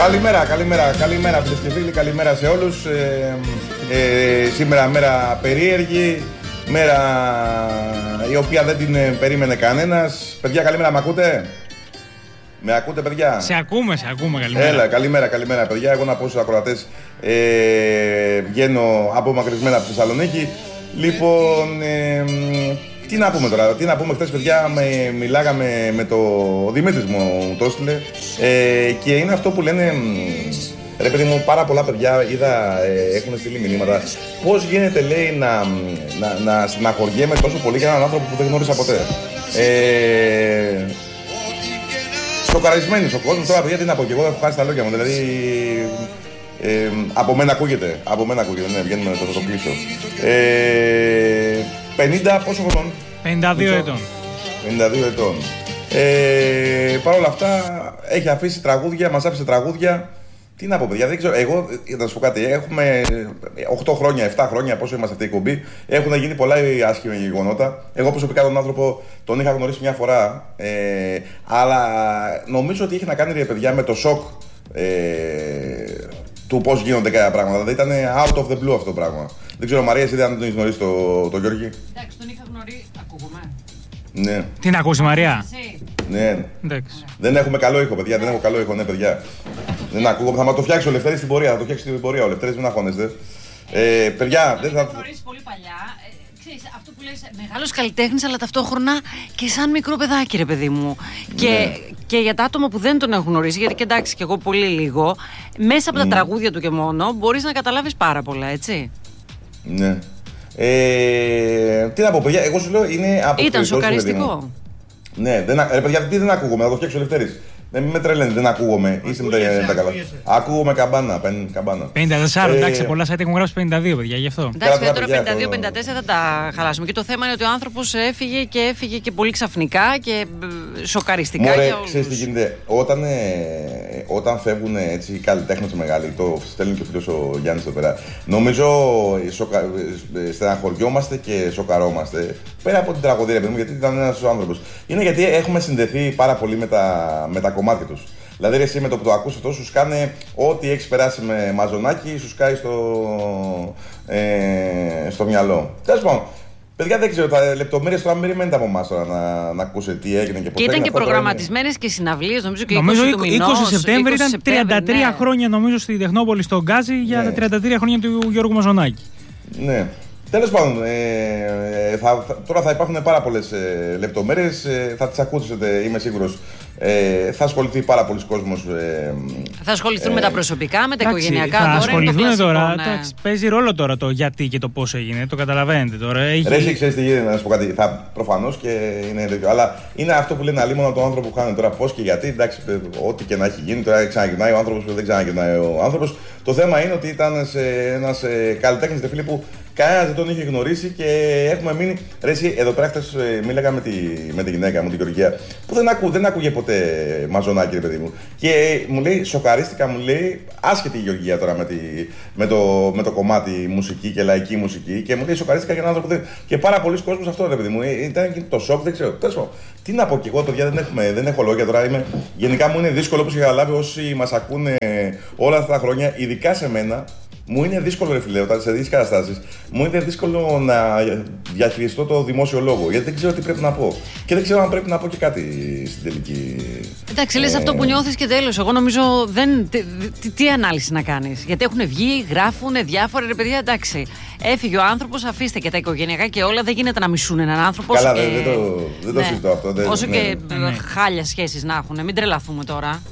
Καλημέρα φίλες και φίλοι, καλημέρα σε όλους. Σήμερα μέρα περίεργη, μέρα η οποία δεν την περίμενε κανένας. Παιδιά, καλημέρα, με ακούτε? Με ακούτε, παιδιά? Σε ακούμε, καλημέρα. Έλα, καλημέρα παιδιά. Εγώ να πω στους ακροατές, βγαίνω απομακρυσμένα από τη Θεσσαλονίκη. Λοιπόν, τι να πούμε τώρα, χθες παιδιά μιλάγαμε με το Δημήτρης μου το έστειλε και είναι αυτό που λένε, ρε παιδί μου, πάρα πολλά παιδιά είδα, έχουν στείλει μηνύματα. Πώς γίνεται, λέει, να στεναχωριέμαι τόσο πολύ για έναν άνθρωπο που δεν γνώρισα ποτέ. Σοκαρισμένος ο κόσμος τώρα, παιδιά, τι να πω, και εγώ έχω χάσει τα λόγια μου, δηλαδή από μένα ακούγεται, ναι, βγαίνουμε να το κλείσω. 50, πόσο χρονών? 52 ετών. 52 ετών. Παρ' όλα αυτά έχει αφήσει τραγούδια, μας άφησε τραγούδια. Τι να πω, παιδιά, δεν ξέρω. Εγώ, να σου πω κάτι, έχουμε 8 χρόνια, 7 χρόνια, πόσο είμαστε αυτή η εκπομπή. Έχουν γίνει πολλά άσχημα γεγονότα. Εγώ προσωπικά τον άνθρωπο τον είχα γνωρίσει μια φορά. Αλλά νομίζω ότι είχε να κάνει, ρε παιδιά, με το σοκ του πώς γίνονται κάποια πράγματα. Δηλαδή ήταν out of the blue αυτό το πράγμα. Δεν ξέρω, Μαρία, εσύ δεν τον έχεις γνωρίσει το Γιώργη? Εντάξει, τον είχα γνωρίσει. Ακούγομαι. Ναι. Τι να ακούσει, Μαρία? Ναι. Εντάξει. Δεν έχουμε καλό ήχο, παιδιά. Δεν έχω καλό ήχο, ναι, παιδιά. Δεν ακούγομαι. Θα μα το φτιάξει ο Λευτέρης στην πορεία. Θα το φτιάξει στην πορεία ο Λευτέρης, μην αγχώνεστε. Παιδιά, δεν θα. Τον γνωρίσει πολύ παλιά. Ξέρεις, αυτό που λες, μεγάλος καλλιτέχνης, αλλά ταυτόχρονα και σαν μικρό παιδάκι, ρε παιδί μου. Ναι. Και για τα άτομα που δεν τον έχουν γνωρίσει, γιατί και εντάξει, και εγώ πολύ λίγο, μέσα από τα τραγούδια του και μόνο, μπορείς να καταλάβεις πάρα πολλά, έτσι. Ναι. Τι να πω, παιδιά, εγώ σου λέω είναι από. Ήταν σοκαριστικό. Ναι, παιδιά, τι δεν ακούγομαι, θα το φτιάξει ο Λευτέρης. Μην με τρελαίνετε, δεν ακούγομαι. Είστε με τα καλά. Ακούγομαι καμπάνα. 54, εντάξει, πολλά site έχουν γράψει 52, παιδιά, γι' αυτό. Εντάξει, τώρα 52-54 θα τα χαλάσουμε. Και το θέμα είναι ότι ο άνθρωπος έφυγε και πολύ ξαφνικά και σοκαριστικά. Μωρέ, ξέρεις τι γίνεται. Όταν φεύγουν έτσι οι καλλιτέχνες μεγάλοι, το στέλνει και ο φίλος ο Γιάννης εδώ πέρα, νομίζω στεναχωριόμαστε και σοκαρόμαστε. Πέρα από την τραγωδία, παιδί μου, γιατί ήταν ένας άνθρωπος. Είναι γιατί έχουμε συνδεθεί πάρα πολύ με τα κομμάτια τους. Δηλαδή, εσύ με το που το ακούς αυτό, σου σκάνε ό,τι έχεις περάσει με μαζονάκι, σου σκάει στο μυαλό. Τέλος πάντων, παιδιά, δεν ξέρω, τα λεπτομέρειες τώρα μην περιμένετε από εμάς να ακούσετε τι έγινε και πώς. Και ήταν και προγραμματισμένες και συναυλίες, νομίζω και 20 του μηνός. 20 Σεπτέμβρη ήταν 33 χρόνια, νομίζω, στη Τεχνόπολη στον Γκάζι για τα 33 χρόνια του Γιώργου Μαζονάκη. Ναι. Τέλος πάντων, τώρα θα υπάρχουν πάρα πολλές λεπτομέρειες, θα τις ακούσετε, είμαι σίγουρος. Θα ασχοληθεί πάρα πολλοί κόσμος. Θα ασχοληθούν με τα προσωπικά, με τα οικογενειακά. Θα ασχοληθούν τώρα. Παίζει ρόλο τώρα το γιατί και το πώς έγινε, το καταλαβαίνετε τώρα. Ρε, εσύ ξέρεις τι γίνεται, να σου πω κάτι. Προφανώς και είναι τέτοιο. Αλλά είναι αυτό που λένε αλίμονα τον άνθρωπο που χάνει τώρα. Πώς και γιατί, εντάξει, ό,τι και να έχει γίνει, τώρα ξαναγυρνάει ο άνθρωπος, δεν ξαναγυρνάει ο άνθρωπος. Το θέμα είναι ότι ήταν ένας καλλιτέχνης, φίλοι, που κανένας δεν τον είχε γνωρίσει και έχουμε μείνει. Ρε, εσύ, εδώ πέρα χτες μίλαγα με τη γυναίκα μου, την Γεωργία, που δεν άκουγε ποτέ μαζονάκι, ρε παιδί μου. Και μου λέει, σοκαρίστηκα, μου λέει, άσχετη η Γεωργία τώρα με το κομμάτι μουσική και λαϊκή μουσική. Και μου λέει, σοκαρίστηκα για έναν άνθρωπο που δεν. Και πάρα πολλοί κόσμος αυτό, ρε παιδί μου. Ήταν και το σοκ, δεν ξέρω. Τέλος πάντων, τι να πω κι εγώ, παιδιά, δεν έχω λόγια τώρα. Γενικά μου είναι δύσκολο, όπως είχα καταλάβει, όσοι μας ακούνε όλα αυτά τα χρόνια, ειδικά σε μένα. Μου είναι δύσκολο, ρε φίλε, όταν σε δεις καταστάσεις, μου είναι δύσκολο να διαχειριστώ το δημόσιο λόγο. Γιατί δεν ξέρω τι πρέπει να πω. Και δεν ξέρω αν πρέπει να πω και κάτι στην τελική. Εντάξει, λες αυτό που νιώθεις και τέλος. Εγώ νομίζω τι ανάλυση να κάνεις. Γιατί έχουν βγει, γράφουν διάφορα, ρε παιδιά, εντάξει. Έφυγε ο άνθρωπος, αφήστε και τα οικογενειακά και όλα. Δεν γίνεται να μισούν έναν άνθρωπο. Καλά, δεν το συζητώ αυτό. Όσο και χάλια σχέσεις να έχουν. Μην τρελαθούμε τώρα.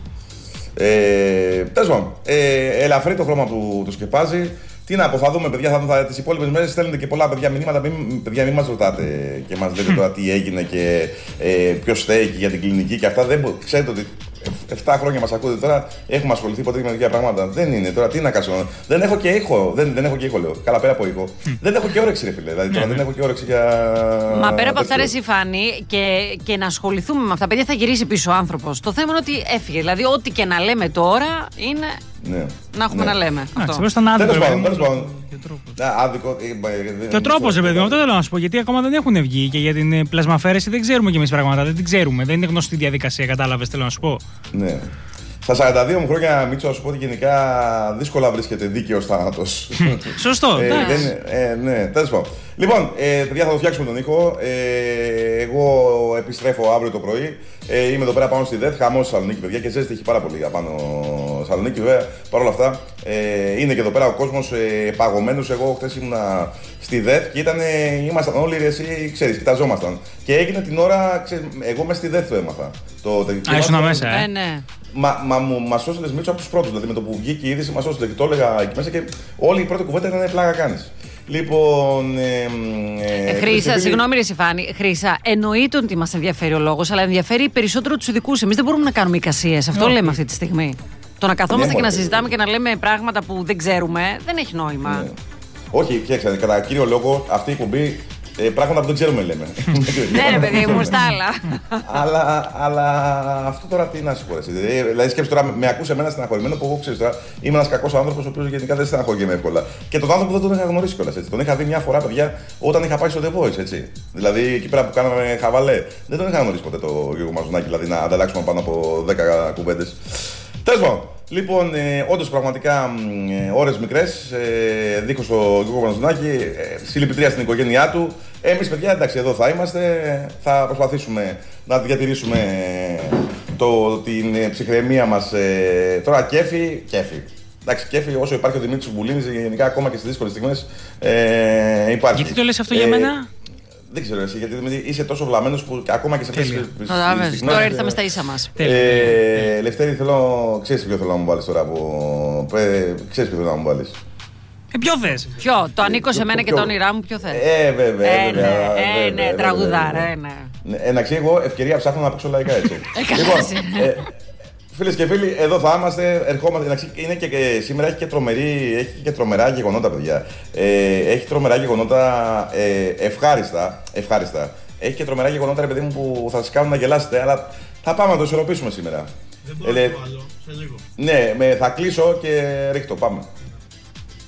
Τέλος πάντων, ελαφρύ το χρώμα που το σκεπάζει. Τι να πω, θα δούμε, παιδιά, τις υπόλοιπες μέρες στέλνετε και πολλά παιδιά μηνύματα. Παιδιά, μην μας ρωτάτε και μας λέτε τώρα τι έγινε και ποιος φταίει για την κλινική και αυτά. Ξέρετε ότι 7 χρόνια μας ακούτε τώρα, έχουμε ασχοληθεί ποτέ με τέτοια πράγματα. Δεν είναι τώρα, τι να κάνω. Δεν έχω και ήχο. Δεν έχω και ήχο, λέω. Καλά, πέρα από ήχο. Δεν έχω και όρεξη, ρε φίλε. Δηλαδή τώρα δεν έχω και όρεξη για. Μα πέρα από αυτά, ρε Φάνη, και να ασχοληθούμε με αυτά. Παιδιά, θα γυρίσει πίσω ο άνθρωπος. Το θέμα είναι ότι έφυγε. Δηλαδή, ό,τι και να λέμε τώρα είναι. Ναι. Να έχουμε να λέμε. Τέλος πάντων. Άδικο. Και ο τρόπος, ρε παιδί μου, αυτό θέλω να σου πω. Γιατί ακόμα δεν έχουν βγει και για την πλασμαφέρεση δεν ξέρουμε κι εμείς πράγματα. Δεν την ξέρουμε. Δεν είναι γνωστή διαδικασία, κατάλαβες, θέλω να σου πω. Ναι. Στα 42 μου χρόνια, Μίτσο, να σου πω ότι γενικά δύσκολα βρίσκεται δίκαιος θάνατος. Σωστό. Ναι, τέλος πάντων. Λοιπόν, παιδιά, θα το φτιάξουμε τον ήχο. Εγώ επιστρέφω αύριο το πρωί. Είμαι εδώ πέρα πάνω στη ΔΕΘ. Χαμός στη Θεσσαλονίκη, παιδιά, και ζέστη έχει πάρα πολύ απάνω στη Θεσσαλονίκη, βέβαια. Παρ' όλα αυτά, είναι και εδώ πέρα ο κόσμος παγωμένος. Εγώ χθες ήμουνα στη ΔΕΘ και ήμασταν όλοι, εσύ ξέρεις, κοιταζόμασταν. Και έγινε την ώρα, εγώ μέσα στη ΔΕΘ το έμαθα. Ήσουν μέσα, ναι. Μας έσωσε Μίτσο από τους πρώτους. Δηλαδή με το που βγήκε η είδηση, μας έσωσε και το έλεγα εκεί μέσα και όλη η πρώτη κουβέντα ήταν πλάκα κάνεις. Λοιπόν. Χρύσα, συγγνώμη, ρε Σιφάνη. Χρύσα, εννοείται ότι μας ενδιαφέρει ο λόγος, αλλά ενδιαφέρει περισσότερο τους ειδικούς. Εμείς δεν μπορούμε να κάνουμε εικασίες. Αυτό λέμε αυτή τη στιγμή. Το να καθόμαστε και να συζητάμε και να λέμε πράγματα που δεν ξέρουμε δεν έχει νόημα. Όχι, κοίταξε, κατά κύριο λόγο αυτή η εκπομπή. Πράγματα που δεν ξέρουμε λέμε. Ναι, ρε παιδί μου, στα άλλα. Αλλά αυτό τώρα τι να σου πω. Δηλαδή, σκέψου τώρα, με ακούσε εμένα στεναχωρημένο που εγώ ξέρω τώρα είμαι ένας κακός άνθρωπος ο οποίος γενικά δεν στεναχωριέμαι εύκολα. Και τον άνθρωπο δεν τον είχα γνωρίσει κιόλας έτσι. Τον είχα δει μια φορά, παιδιά, όταν είχα πάει στο The Voice, έτσι. Δηλαδή, εκεί πέρα που κάναμε χαβαλέ. Δεν τον είχα γνωρίσει ποτέ το Γιώργο Μαζονάκη, δηλαδή να ανταλλάξουμε πάνω από 10 κουβέντες. Τέλος πάντων. Λοιπόν, όντως πραγματικά ώρες μικρές, δίχως τον Γιώργο Μαζονάκη, συλληπιτήρια στην οικογένειά του. Εμείς, παιδιά, εντάξει, εδώ θα είμαστε, θα προσπαθήσουμε να διατηρήσουμε την ψυχραιμία μας. Τώρα κέφι. Εντάξει, κέφι όσο υπάρχει ο Δημήτρης Μπουλίνης, γενικά ακόμα και στις δύσκολες στιγμές υπάρχει. Γιατί το λες αυτό για μένα? Δεν ξέρω εσύ, γιατί είσαι τόσο βλαμμένος που ακόμα και σε αυτές τις στιγμές. Τώρα ήρθαμε στα ίσα μας. Λευτέρη, ξέρεις ποιο θέλω να μου βάλεις τώρα ξέρεις ποιο θέλω να μου βάλεις. Ποιο θες? Ποιο, το ανήκω σε μένα και τα όνειρά μου, ποιο θες? Βέβαια. Ναι, τραγουδάρα, ναι. Να ξέρει, εγώ ευκαιρία ψάχνω να παίξω λαϊκά έτσι. Λοιπόν, φίλες και φίλοι, εδώ θα είμαστε, ερχόμαστε. Είναι και σήμερα έχει και τρομερά γεγονότα, παιδιά. Έχει τρομερά γεγονότα ευχάριστα. Έχει και τρομερά γεγονότα, ρε παιδί μου, που θα σας κάνουν να γελάσετε, αλλά θα πάμε να το ισορροπήσουμε σήμερα. Δεν μπορώ να το βάλω, σε λίγο. Ναι, θα κλείσω και ρίχτω, πάμε.